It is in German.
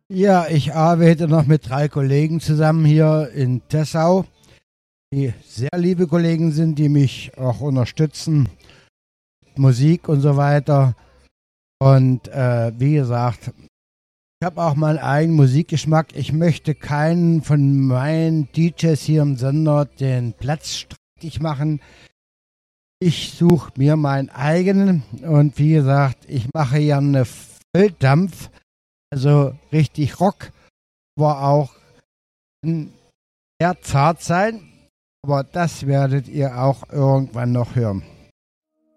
Ja, ich arbeite noch mit 3 Kollegen zusammen hier in Tessau, die sehr liebe Kollegen sind, die mich auch unterstützen, Musik und so weiter. Und wie gesagt, ich habe auch meinen eigenen Musikgeschmack. Ich möchte keinen von meinen DJs hier im Sender den Platz streitig machen. Ich suche mir meinen eigenen und wie gesagt, ich mache ja eine Volldampf, also richtig Rock, aber auch sehr zart sein. Aber das werdet ihr auch irgendwann noch hören.